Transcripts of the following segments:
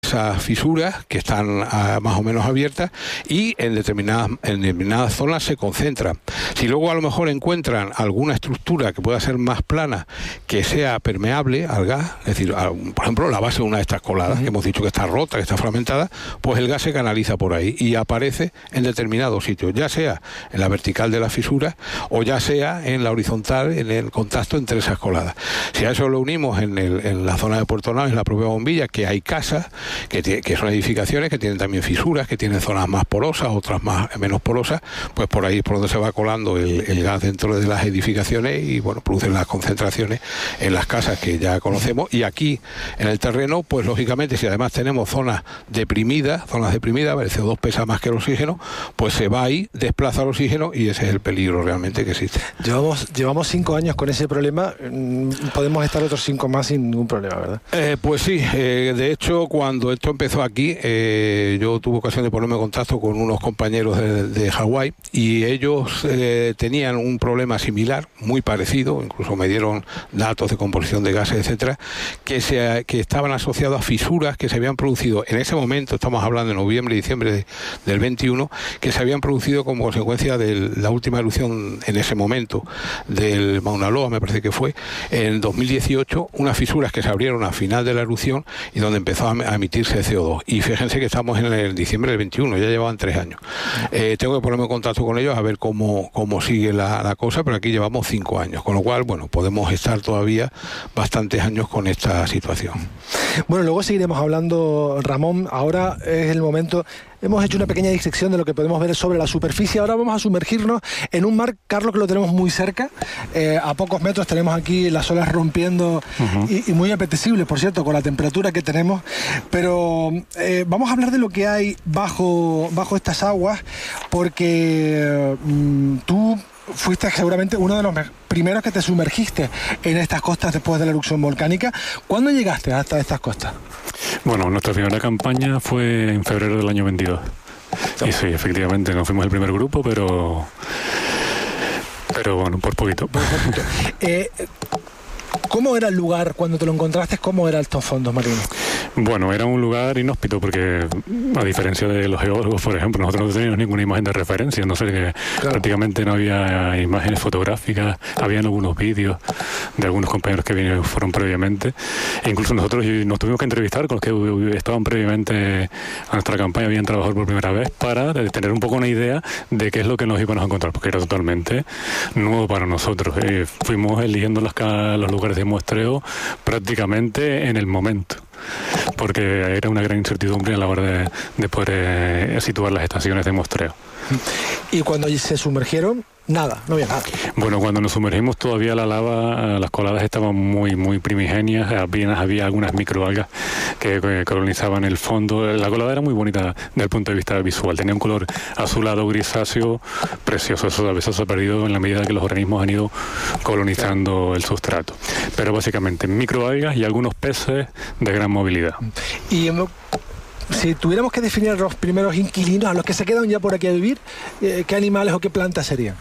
esas fisuras que están más o menos abiertas, y en determinadas zonas se concentran. Si luego a lo mejor encuentran alguna estructura que pueda ser más plana, que sea permeable al gas, es decir, por ejemplo, la base de una de estas coladas, que hemos dicho que está rota, que está fragmentada, pues el gas se canaliza por ahí y aparece en determinados sitios, ya sea en la vertical de la fisura o ya sea en la horizontal, en el contacto entre esas coladas. Si a eso lo unimos en la zona de Puerto Naos, en la propia Bombilla, que hay casas, que son edificaciones que tienen también fisuras, que tienen zonas más porosas, otras menos porosas, pues por ahí es por donde se va colando el gas dentro de las edificaciones y bueno, producen las concentraciones en las casas que ya conocemos. Y aquí en el terreno, pues lógicamente, si además tenemos zonas deprimidas, el CO2 pesa más que el oxígeno, pues se va ahí, desplaza el oxígeno y ese es el peligro realmente que existe. Llevamos 5 años con ese problema, podemos estar otros 5 más sin ningún problema, ¿verdad? Pues sí, de hecho cuando esto empezó aquí, yo tuve ocasión de ponerme en contacto con unos compañeros de Hawái y ellos tenían un problema similar, muy parecido, incluso me dieron datos de composición de gases, etcétera, que estaban asociados a fisuras que se habían producido en ese momento, estamos hablando de noviembre y diciembre del 21, que se habían producido como consecuencia de la última erupción en ese momento del Mauna Loa, me parece que fue, en 2018, unas fisuras que se abrieron a final de la erupción y donde empezó a emitirse CO2. Y fíjense que estamos en el diciembre del 21, ya llevaban 3 años. Tengo que ponerme en contacto con ellos a ver cómo sigue la cosa, pero aquí llevamos 5 años, con lo cual, bueno, podemos estar todavía bastantes años con esta situación. Bueno, luego seguiremos hablando, Ramón. Ahora es el momento. Hemos hecho una pequeña disección de lo que podemos ver sobre la superficie. Ahora vamos a sumergirnos en un mar, Carlos, que lo tenemos muy cerca. A pocos metros tenemos aquí las olas rompiendo y muy apetecibles, por cierto, con la temperatura que tenemos. Pero vamos a hablar de lo que hay bajo estas aguas, porque tú fuiste seguramente uno de los primeros que te sumergiste en estas costas después de la erupción volcánica. ¿Cuándo llegaste hasta estas costas? Bueno, nuestra primera campaña fue en febrero del año 22. Y sí, efectivamente, no fuimos el primer grupo, pero bueno, por poquito. ¿Cómo era el lugar cuando te lo encontraste? ¿Cómo eran estos fondos marinos? Bueno, era un lugar inhóspito porque, a diferencia de los geólogos, por ejemplo, nosotros no teníamos ninguna imagen de referencia, no sé, que claro, prácticamente no había imágenes fotográficas, habían algunos vídeos de algunos compañeros que fueron previamente, e incluso nosotros nos tuvimos que entrevistar con los que estaban previamente a nuestra campaña, habían trabajado por primera vez para tener un poco una idea de qué es lo que nos íbamos a encontrar, porque era totalmente nuevo para nosotros. Fuimos eligiendo los lugares de muestreo prácticamente en el momento, porque era una gran incertidumbre a la hora de poder situar las estaciones de muestreo. ¿Y cuando se sumergieron? Nada, no había nada. Bueno, cuando nos sumergimos todavía la lava, las coladas estaban muy primigenias, había algunas microalgas que colonizaban el fondo. La colada era muy bonita desde el punto de vista visual, tenía un color azulado grisáceo precioso. Eso a veces se ha perdido en la medida que los organismos han ido colonizando el sustrato. Pero básicamente microalgas y algunos peces de gran movilidad. Y si tuviéramos que definir a los primeros inquilinos, a los que se quedan ya por aquí a vivir, ¿qué animales o qué plantas serían?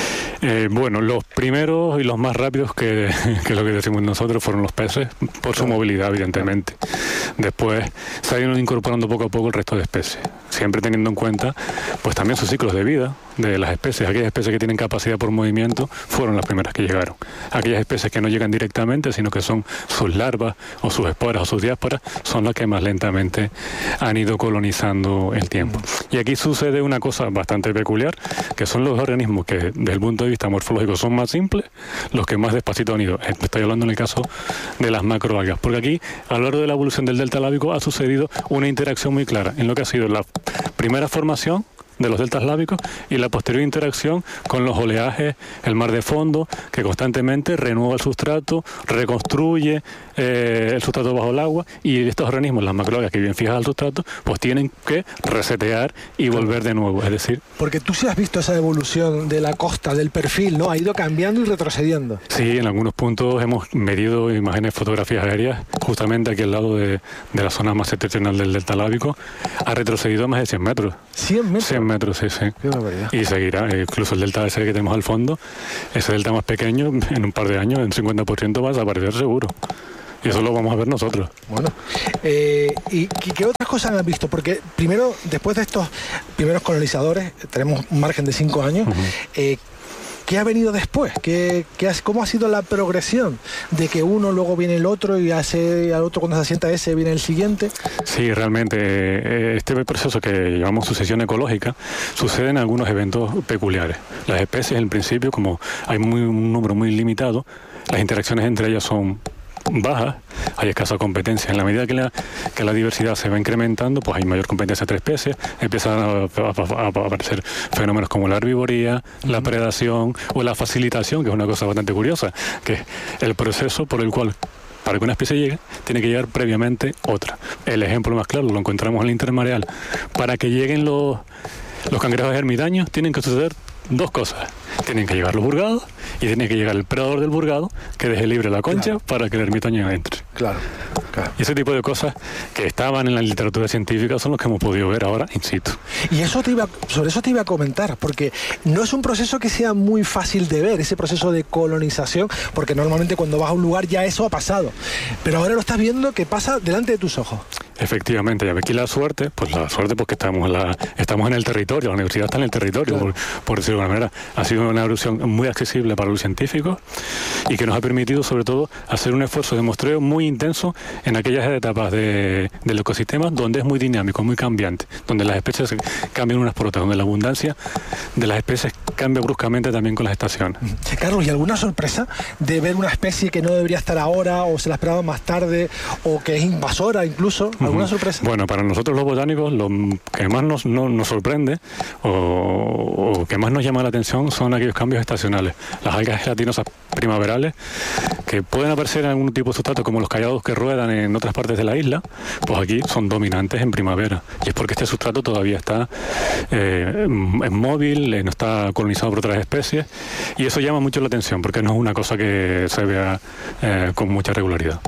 Bueno, los primeros y los más rápidos que lo que decimos nosotros fueron los peces, por su movilidad, evidentemente. Después se han ido incorporando poco a poco el resto de especies, siempre teniendo en cuenta pues también sus ciclos de vida de las especies. Aquellas especies que tienen capacidad por movimiento fueron las primeras que llegaron. Aquellas especies que no llegan directamente, sino que son sus larvas o sus esporas o sus diásporas, son las que más lentamente han ido colonizando el tiempo. Y aquí sucede una cosa bastante peculiar, que son los organismos que desde el punto de vista morfológico son más simples, los que más despacito han ido. Estoy hablando en el caso de las macroalgas, porque aquí a lo largo de la evolución del delta lábico ha sucedido una interacción muy clara en lo que ha sido la primera formación de los deltas lábicos y la posterior interacción con los oleajes, el mar de fondo, que constantemente renueva el sustrato, reconstruye el sustrato bajo el agua, y estos organismos, las macroalgas que viven fijas al sustrato, pues tienen que resetear y volver de nuevo, es decir... Porque tú sí has visto esa evolución de la costa, del perfil, ¿no? Ha ido cambiando y retrocediendo. Sí, en algunos puntos hemos medido imágenes, fotografías aéreas, justamente aquí al lado de la zona más septentrional del delta lábico, ha retrocedido más de 100 metros. ¿100 metros? 100 metros, sí. Qué barbaridad. Y seguirá, incluso el delta ese que tenemos al fondo, ese delta más pequeño, en un par de años, en 50% va a desaparecer seguro. Y eso lo vamos a ver nosotros. Bueno, ¿y qué otras otras cosas han visto? Porque primero, después de estos primeros colonizadores, tenemos un margen de 5 años, ¿qué ha venido después? ¿Cómo ha sido la progresión de que uno, luego viene el otro y hace al otro, cuando se asienta ese, viene el siguiente? Sí, realmente este proceso que llamamos sucesión ecológica sucede en algunos eventos peculiares. Las especies, en principio, como hay un número muy limitado, las interacciones entre ellas son bajas, hay escasa competencia. En la medida que la diversidad se va incrementando, pues hay mayor competencia entre especies, empiezan a aparecer fenómenos como la herbivoría, la predación o la facilitación, que es una cosa bastante curiosa, que es el proceso por el cual, para que una especie llegue, tiene que llegar previamente otra. El ejemplo más claro lo encontramos en el intermareal. Para que lleguen los cangrejos ermitaños, tienen que suceder 2 cosas. Tienen que llegar los burgados y tiene que llegar el predador del burgado que deje libre la concha para que el ermitaño entre. Claro. Y ese tipo de cosas que estaban en la literatura científica son los que hemos podido ver ahora in situ. Y sobre eso te iba a comentar, porque no es un proceso que sea muy fácil de ver, ese proceso de colonización, porque normalmente cuando vas a un lugar ya eso ha pasado. Pero ahora lo estás viendo que pasa delante de tus ojos. Efectivamente, ya aquí la suerte porque estamos en el territorio, la universidad está en el territorio, claro. por decirlo de alguna manera. Ha sido una erupción muy accesible para los científicos y que nos ha permitido, sobre todo, hacer un esfuerzo de muestreo muy intenso en aquellas etapas del ecosistema donde es muy dinámico, muy cambiante, donde las especies cambian unas por otras, donde la abundancia de las especies cambia bruscamente también con las estaciones. Carlos, ¿y alguna sorpresa de ver una especie que no debería estar ahora o se la esperaba más tarde o que es invasora incluso? ¿Alguna sorpresa? Bueno, para nosotros los botánicos lo que más nos sorprende o que más nos llama la atención son aquellos cambios estacionales. Las algas gelatinosas primaverales que pueden aparecer en algún tipo de sustrato como los callados que ruedan en otras partes de la isla, pues aquí son dominantes en primavera. Y es porque este sustrato todavía está móvil, no está colonizado por otras especies y eso llama mucho la atención porque no es una cosa que se vea con mucha regularidad.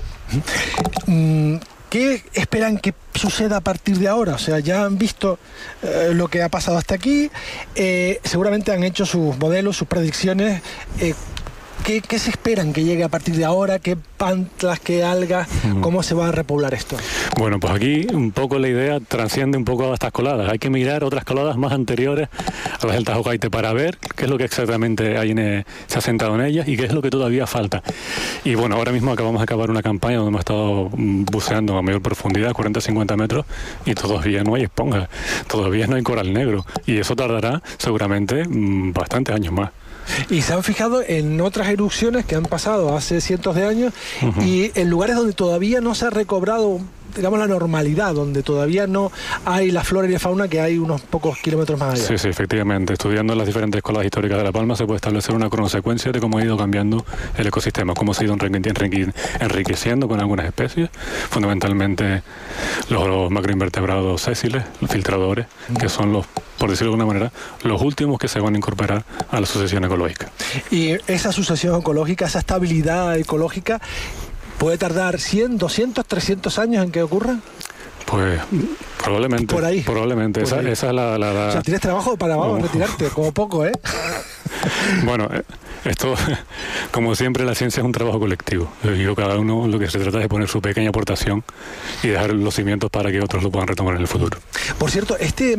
¿Qué esperan que suceda a partir de ahora? O sea, ya han visto lo que ha pasado hasta aquí, seguramente han hecho sus modelos, sus predicciones. ¿Qué se esperan que llegue a partir de ahora? ¿Qué plantas, qué algas? ¿Cómo se va a repoblar esto? Bueno, pues aquí un poco la idea trasciende un poco a estas coladas. Hay que mirar otras coladas más anteriores a las del Tajo Caite para ver qué es lo que exactamente se ha sentado en ellas y qué es lo que todavía falta. Y bueno, ahora mismo acabamos de acabar una campaña donde hemos estado buceando a mayor profundidad, 40-50 metros, y todavía no hay esponja, todavía no hay coral negro. Y eso tardará seguramente bastantes años más. Y se han fijado en otras erupciones que han pasado hace cientos de años y en lugares donde todavía no se ha recobrado, digamos, la normalidad, donde todavía no hay la flora y la fauna que hay unos pocos kilómetros más allá. Sí, efectivamente. Estudiando las diferentes colas históricas de La Palma se puede establecer una cronosecuencia de cómo ha ido cambiando el ecosistema, cómo se ha ido enriqueciendo con algunas especies, fundamentalmente los macroinvertebrados sésiles, los filtradores, que son los, por decirlo de alguna manera, los últimos que se van a incorporar a la sucesión ecológica. Y esa sucesión ecológica, esa estabilidad ecológica, ¿puede tardar 100, 200, 300 años en que ocurra? Pues probablemente. Por ahí. Probablemente. Esa es la... O sea, tienes trabajo para retirarte, como poco, ¿eh? Bueno, esto, como siempre, la ciencia es un trabajo colectivo. Yo, cada uno, lo que se trata es de poner su pequeña aportación y dejar los cimientos para que otros lo puedan retomar en el futuro. Por cierto, este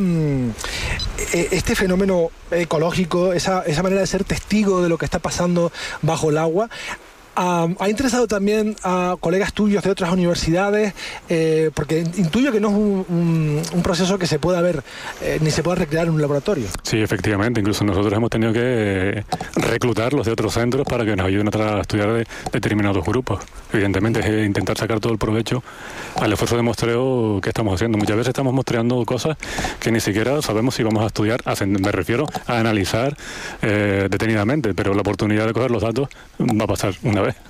fenómeno ecológico, esa manera de ser testigo de lo que está pasando bajo el agua, ha interesado también a colegas tuyos de otras universidades, porque intuyo que no es un proceso que se pueda ver ni se pueda recrear en un laboratorio. Sí, efectivamente. Incluso nosotros hemos tenido que reclutarlos de otros centros para que nos ayuden a estudiar determinados grupos. Evidentemente es intentar sacar todo el provecho al esfuerzo de muestreo que estamos haciendo. Muchas veces estamos muestreando cosas que ni siquiera sabemos si vamos a estudiar, me refiero a analizar detenidamente, pero la oportunidad de coger los datos va a pasar una vez.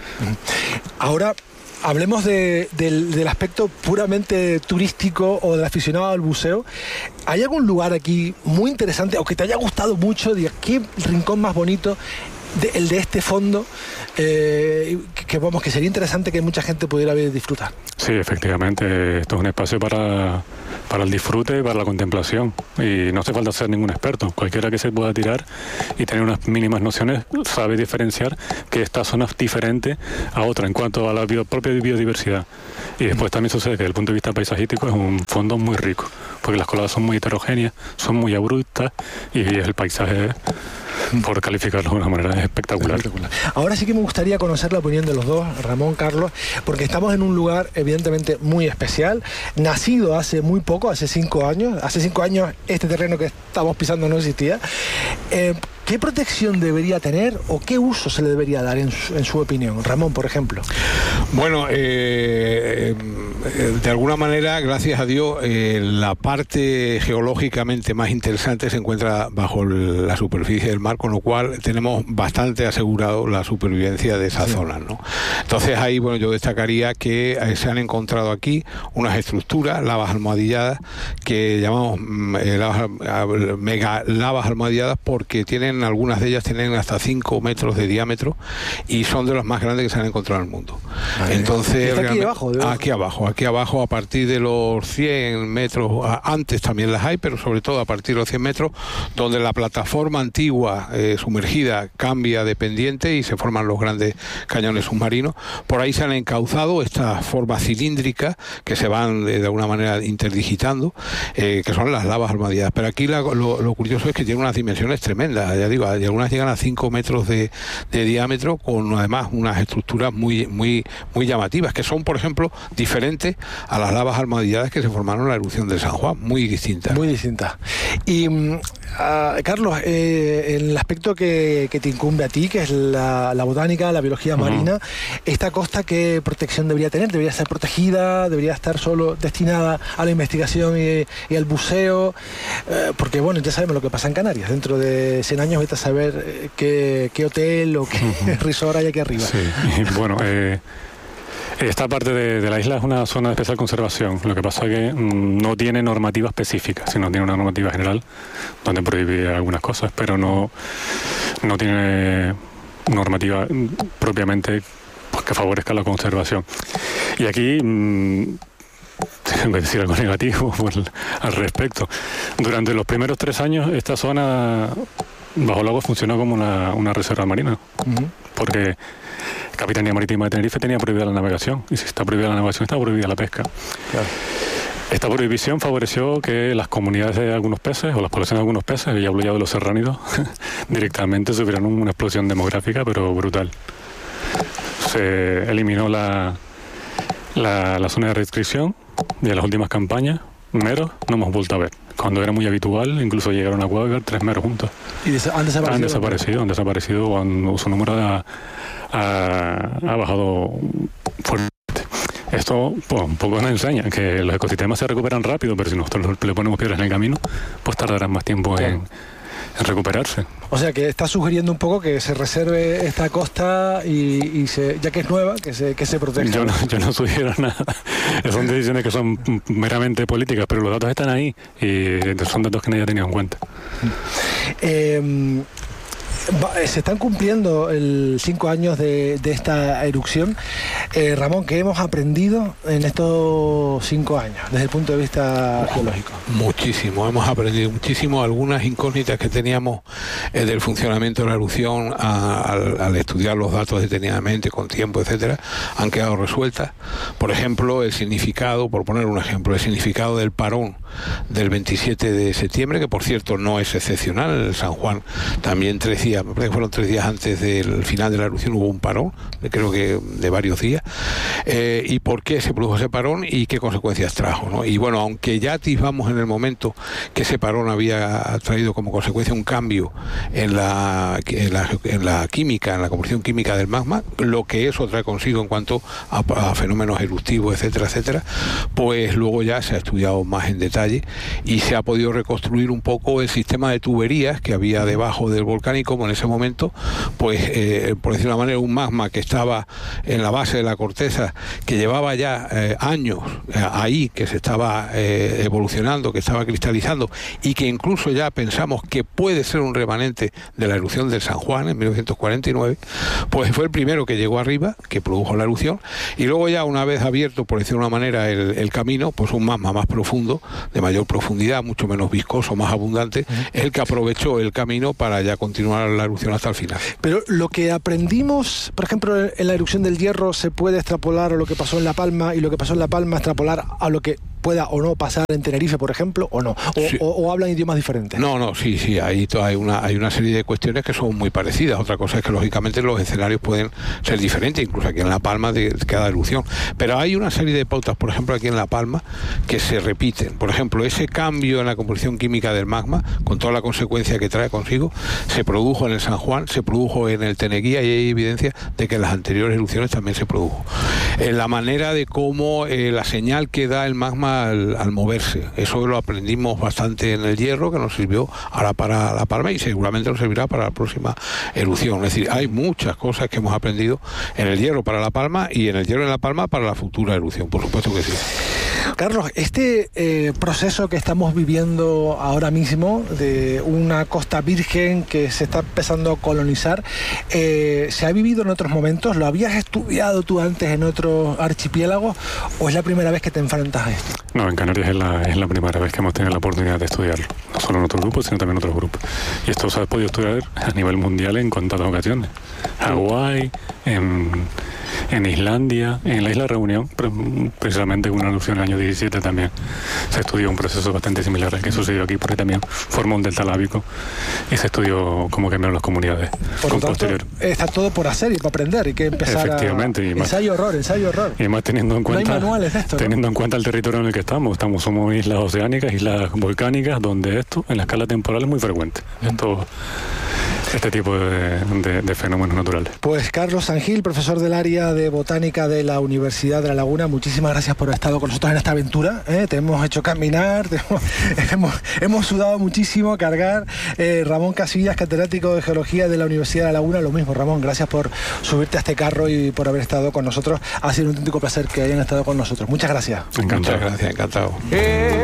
Ahora hablemos del aspecto puramente turístico o del aficionado al buceo. ¿Hay algún lugar aquí muy interesante o que te haya gustado mucho? Digas, ¿qué rincón más bonito el de este fondo que sería interesante que mucha gente pudiera ver y disfrutar? Sí, efectivamente, esto es un espacio para para el disfrute y para la contemplación. Y no hace falta ser ningún experto. Cualquiera que se pueda tirar y tener unas mínimas nociones sabe diferenciar que esta zona es diferente a otra en cuanto a la propia biodiversidad. Y después también sucede que desde el punto de vista paisajístico es un fondo muy rico, porque las coladas son muy heterogéneas, son muy abruptas y el paisaje, por calificarlo de una manera, es espectacular. Ahora sí que me gustaría conocer la opinión de los dos, Ramón, Carlos, porque estamos en un lugar evidentemente muy especial, nacido hace muy poco, hace 5 años. Hace 5 años este terreno que estamos pisando no existía. ¿Qué protección debería tener o qué uso se le debería dar en su opinión? Ramón, por ejemplo. Bueno, de alguna manera, gracias a Dios, la parte geológicamente más interesante se encuentra bajo la superficie del mar, con lo cual tenemos bastante asegurado la supervivencia de esas zonas, ¿no? Entonces ahí, bueno, yo destacaría que se han encontrado aquí unas estructuras, lavas almohadilladas, que llamamos mega lavas almohadilladas, porque algunas de ellas tienen hasta 5 metros de diámetro y son de las más grandes que se han encontrado en el mundo. Entonces, aquí abajo, a partir de los 100 metros, antes también las hay, pero sobre todo a partir de los 100 metros, donde la plataforma antigua sumergida cambia de pendiente y se forman los grandes cañones submarinos. Por ahí se han encauzado estas formas cilíndricas que se van de alguna manera interdigitando, que son las lavas almohadilladas. Pero aquí lo curioso es que tiene unas dimensiones tremendas. Ya digo, algunas llegan a 5 metros de diámetro, con además unas estructuras muy llamativas, que son, por ejemplo, diferentes a las lavas almohadilladas que se formaron en la erupción de San Juan, muy distintas. Muy distintas. Y Carlos, en el aspecto que te incumbe a ti, que es la botánica, la biología marina, ¿esta costa qué protección debería tener? ¿Debería ser protegida? ¿Debería estar solo destinada a la investigación y al buceo? Porque, bueno, ya sabemos lo que pasa en Canarias. Dentro de 100 años vete a saber qué hotel o qué resort hay aquí arriba. Sí, bueno, esta parte de la isla es una zona de especial conservación. Lo que pasa es que no tiene normativa específica, sino tiene una normativa general donde prohíbe algunas cosas, pero no tiene normativa propiamente que favorezca la conservación. Y aquí tengo que decir algo negativo al respecto. Durante los primeros 3 años esta zona bajo el agua funcionó como una reserva marina, porque Capitanía Marítima de Tenerife tenía prohibida la navegación, y si está prohibida la navegación está prohibida la pesca. Claro. Esta prohibición favoreció que las comunidades de algunos peces, o las poblaciones de algunos peces, y hablo ya de los serránidos, directamente sufrieron una explosión demográfica, pero brutal. Se eliminó la zona de restricción, y en las últimas campañas, meros no hemos vuelto a ver. Cuando era muy habitual, incluso llegaron a poder ver 3 meros juntos. ¿Y han desaparecido? Han desaparecido cuando su número ha bajado fuerte. Esto pues, un poco nos enseña que los ecosistemas se recuperan rápido, pero si nosotros le ponemos piedras en el camino, pues tardarán más tiempo en recuperarse. O sea que está sugiriendo un poco que se reserve esta costa y ya que es nueva, que se proteja. Yo no sugiero nada. Son decisiones que son meramente políticas, pero los datos están ahí y son datos que nadie ha tenido en cuenta. Se están cumpliendo 5 años de esta erupción. Ramón, ¿qué hemos aprendido en estos 5 años desde el punto de vista geológico? Muchísimo, hemos aprendido muchísimo. Algunas incógnitas que teníamos del funcionamiento de la erupción al estudiar los datos detenidamente, con tiempo, etcétera, han quedado resueltas. Por ejemplo, el significado, por poner un ejemplo, el significado del parón del 27 de septiembre, que por cierto no es excepcional. En San Juan también 3 días, me parece que fueron 3 días antes del final de la erupción, hubo un parón, creo que de varios días. ¿Y por qué se produjo ese parón y qué consecuencias trajo, ¿no? Y bueno, aunque ya atisbamos en el momento que ese parón había traído como consecuencia un cambio en la química, en la composición química del magma, lo que eso trae consigo en cuanto a fenómenos eruptivos, etcétera, etcétera, pues luego ya se ha estudiado más en detalle y se ha podido reconstruir un poco el sistema de tuberías que había debajo del volcán y cómo en ese momento, pues por decirlo de una manera, un magma que estaba en la base de la corteza, que llevaba ya años ahí, que se estaba evolucionando, que estaba cristalizando, y que incluso ya pensamos que puede ser un remanente de la erupción del San Juan en 1949, pues fue el primero que llegó arriba, que produjo la erupción, y luego ya una vez abierto, por decirlo de una manera, el camino, pues un magma más profundo, de mayor profundidad, mucho menos viscoso, más abundante, es el que aprovechó el camino para ya continuar la erupción hasta el final. Pero lo que aprendimos, por ejemplo, en la erupción del Hierro, se puede extrapolar a lo que pasó en La Palma, y lo que pasó en La Palma extrapolar a lo que pueda o no pasar en Tenerife, por ejemplo, o no, Sí. o hablan idiomas diferentes. No, sí, hay una serie de cuestiones que son muy parecidas. Otra cosa es que lógicamente los escenarios pueden ser diferentes, incluso aquí en La Palma de cada erupción. Pero hay una serie de pautas, por ejemplo, aquí en La Palma, que se repiten. Por ejemplo, ese cambio en la composición química del magma, con toda la consecuencia que trae consigo, se produjo en el San Juan, se produjo en el Teneguía, y hay evidencia de que en las anteriores erupciones también se produjo. En la manera de cómo la señal que da el magma al moverse, eso lo aprendimos bastante en el Hierro, que nos sirvió ahora para La Palma y seguramente nos servirá para la próxima erupción. Es decir, hay muchas cosas que hemos aprendido en el Hierro para La Palma y en el Hierro en La Palma para la futura erupción, por supuesto que sí. Carlos, este proceso que estamos viviendo ahora mismo de una costa virgen que se está empezando a colonizar, ¿se ha vivido en otros momentos? ¿Lo habías estudiado tú antes en otros archipiélagos o es la primera vez que te enfrentas a esto? No, en Canarias es la primera vez que hemos tenido la oportunidad de estudiarlo, no solo en otros grupos, sino también en otros grupos. Y esto se ha podido estudiar a nivel mundial en contadas ocasiones. Hawái, en Islandia, en la isla Reunión, precisamente con una erupción en el año 17 también se estudió un proceso bastante similar al que sucedió aquí, porque también formó un delta lábico y se estudió cómo cambiaron las comunidades. Por lo tanto, está todo por hacer y por aprender, hay que empezar. Efectivamente, a... ensayo-error. Y además teniendo en cuenta, no hay manuales de esto, teniendo en cuenta el territorio en el que somos islas oceánicas, islas volcánicas, donde esto en la escala temporal es muy frecuente. Este tipo de fenómenos naturales. Pues Carlos Sangil, profesor del área de botánica de la Universidad de La Laguna, muchísimas gracias por haber estado con nosotros en esta aventura. Te hemos hecho caminar, hemos sudado muchísimo, cargar. Ramón Casillas, catedrático de Geología de la Universidad de La Laguna, lo mismo, Ramón, gracias por subirte a este carro y por haber estado con nosotros. Ha sido un auténtico placer que hayan estado con nosotros. Muchas gracias. Encantado. Muchas gracias, encantado.